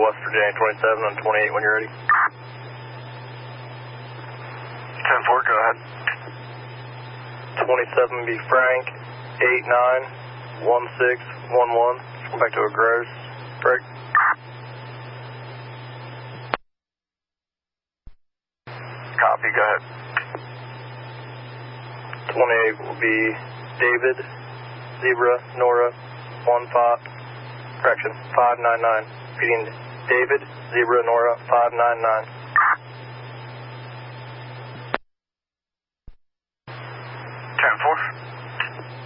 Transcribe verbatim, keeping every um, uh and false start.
West Virginia twenty-seven on twenty-eight when you're ready. ten four, go ahead. twenty-seven be Frank, eight nine one six one one. Come back to a gross break. Copy, go ahead. twenty-eight will be David, Zebra, Nora, one five, correction, five nine nine. Repeating David, Zebra, Nora, five nine nine.